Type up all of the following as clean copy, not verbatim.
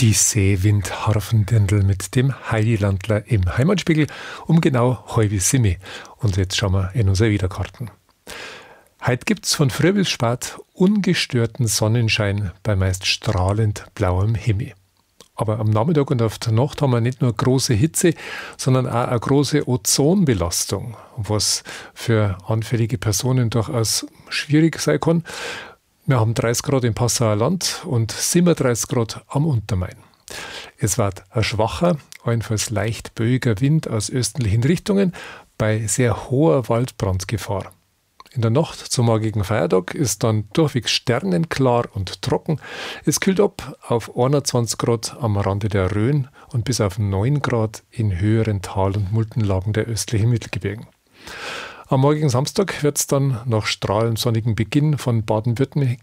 Die Seewind-Harfendirndl mit dem Heidi-Landler im Heimatspiegel um genau halbe Simme. Und jetzt schauen wir in unsere Wiederkarten. Heute gibt's von früh bis spät ungestörten Sonnenschein bei meist strahlend blauem Himmel. Aber am Nachmittag und auf der Nacht haben wir nicht nur große Hitze, sondern auch eine große Ozonbelastung, was für anfällige Personen durchaus schwierig sein kann. Wir haben 30 Grad im Passauer Land und 37 Grad am Untermain. Es wird ein schwacher, allenfalls leicht böiger Wind aus östlichen Richtungen bei sehr hoher Waldbrandgefahr. In der Nacht zum morgigen Feiertag ist dann durchweg sternenklar und trocken. Es kühlt ab auf 21 Grad am Rande der Rhön und bis auf 9 Grad in höheren Tal- und Muldenlagen der östlichen Mittelgebirgen. Am morgigen Samstag wird es dann nach strahlend sonnigem Beginn von Baden-Württemberg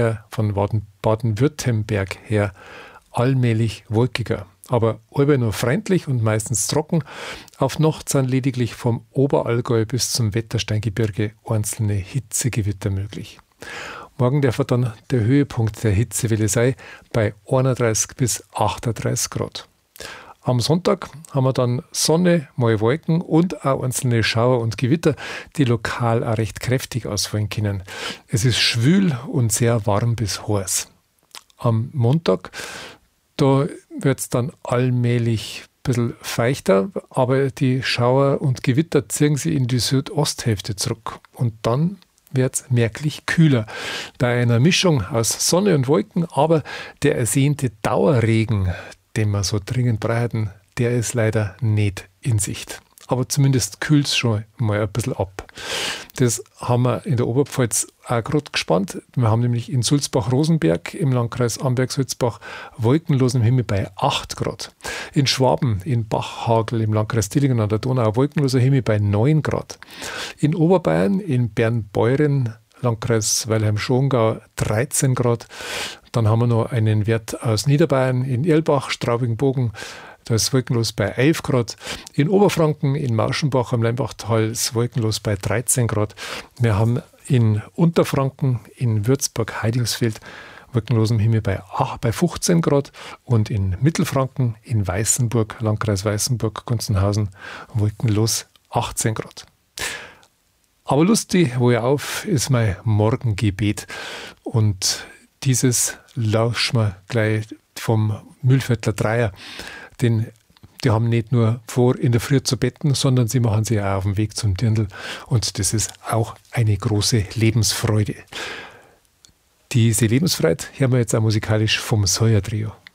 her allmählich wolkiger. Aber allweil nur freundlich und meistens trocken. Auf Nacht sind lediglich vom Oberallgäu bis zum Wettersteingebirge einzelne Hitzegewitter möglich. Morgen darf dann der Höhepunkt der Hitzewelle sein bei 31 bis 38 Grad. Am Sonntag haben wir dann Sonne, mal Wolken und auch einzelne Schauer und Gewitter, die lokal auch recht kräftig ausfallen können. Es ist schwül und sehr warm bis heiß. Am Montag, da wird es dann allmählich ein bisschen feuchter, aber die Schauer und Gewitter ziehen sich in die Südosthälfte zurück. Und dann wird es merklich kühler. Bei einer Mischung aus Sonne und Wolken, aber der ersehnte Dauerregen, den wir so dringend brauchen, der ist leider nicht in Sicht. Aber zumindest kühlt es schon mal ein bisschen ab. Das haben wir in der Oberpfalz auch gerade gespannt. Wir haben nämlich in Sulzbach-Rosenberg im Landkreis Amberg-Sulzbach wolkenlosen Himmel bei 8 Grad. In Schwaben, in Bachhagel im Landkreis Dillingen an der Donau wolkenloser Himmel bei 9 Grad. In Oberbayern, in Bernbeuren, Landkreis Weilheim-Schongau 13 Grad. Dann haben wir noch einen Wert aus Niederbayern, in Irlbach, Straubing-Bogen. Da ist wolkenlos bei 11 Grad. In Oberfranken, in Mauschenbach am Leimbachtal ist wolkenlos bei 13 Grad. Wir haben in Unterfranken, in Würzburg-Heidingsfeld wolkenlosen Himmel bei 15 Grad und in Mittelfranken, in Weißenburg, Landkreis Weißenburg-Gunzenhausen, wolkenlos 18 Grad. Aber lustig, wo ich auf, ist mein Morgengebet. Und dieses lauschen wir gleich vom Mühlviertler Dreier. Denn die haben nicht nur vor, in der Früh zu betten, sondern sie machen sich auch auf den Weg zum Dirndl. Und das ist auch eine große Lebensfreude. Diese Lebensfreude hören wir jetzt auch musikalisch vom Sawyer Trio.